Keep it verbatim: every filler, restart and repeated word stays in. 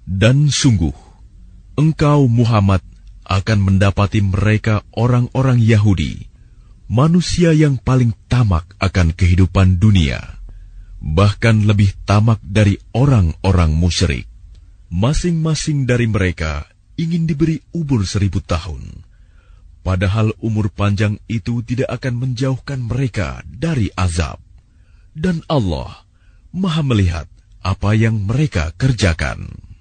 Dan sungguh, engkau Muhammad akan mendapati mereka orang-orang Yahudi, manusia yang paling tamak akan kehidupan dunia, bahkan lebih tamak dari orang-orang musyrik. Masing-masing dari mereka ingin diberi umur seribu tahun, padahal umur panjang itu tidak akan menjauhkan mereka dari azab. Dan Allah Maha melihat apa yang mereka kerjakan.